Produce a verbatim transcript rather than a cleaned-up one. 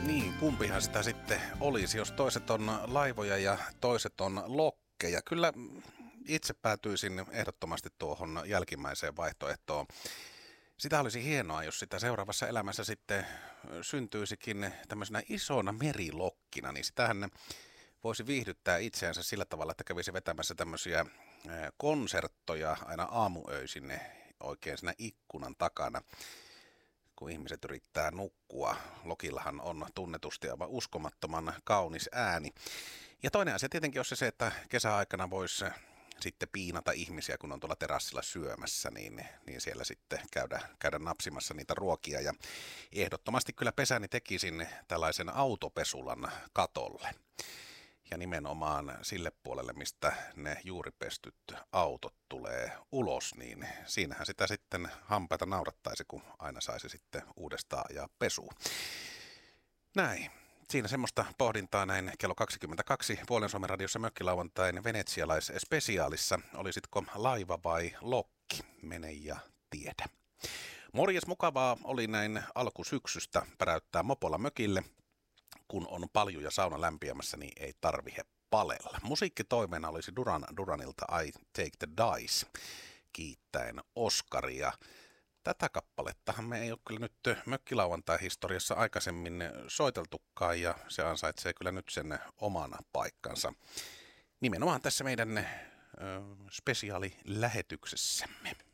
Niin, kumpihan sitä sitten olisi, jos toiset on laivoja ja toiset on lokkeja. Kyllä itse päätyisin ehdottomasti tuohon jälkimmäiseen vaihtoehtoon. Sitä olisi hienoa, jos sitä seuraavassa elämässä sitten syntyisikin tämmöisenä isona merilokkina, niin sitähän voisi viihdyttää itseänsä sillä tavalla, että kävisi vetämässä tämmöisiä konserttoja aina aamuöisin oikein siinä ikkunan takana, kun ihmiset yrittää nukkua. Lokillahan on tunnetusti aivan uskomattoman kaunis ääni. Ja toinen asia tietenkin on se, että kesäaikana voisi sitten piinata ihmisiä, kun on tuolla terassilla syömässä, niin, niin siellä sitten käydä, käydä napsimassa niitä ruokia. Ja ehdottomasti kyllä pesäni tekisin tällaisen autopesulan katolle. Ja nimenomaan sille puolelle, mistä ne juuri pestyt autot tulee ulos, niin siinähän sitä sitten hampaita naurattaisi, kun aina saisi sitten uudestaan ajaa pesuun. Näin. Siinä semmoista pohdintaa näin kello kaksikymmentäkaksi Puolen Suomen radiossa mökkilauantain venetsialais-spesiaalissa. Olisitko laiva vai lokki? Mene ja tiedä. Morjes, mukavaa oli näin alkusyksystä päräyttää mopolla mökille. Kun on paljon ja sauna lämpiämässä, niin ei tarvihe palella. Musiikkitoimena olisi Duran Duranilta I Take the Dice, kiittäen Oskaria. Tätä kappalettahan me ei ole kyllä nyt mökkilauantai-historiassa aikaisemmin soiteltukaan, ja se ansaitsee kyllä nyt sen oman paikkansa. Nimenomaan tässä meidän ö, spesiaalilähetyksessämme.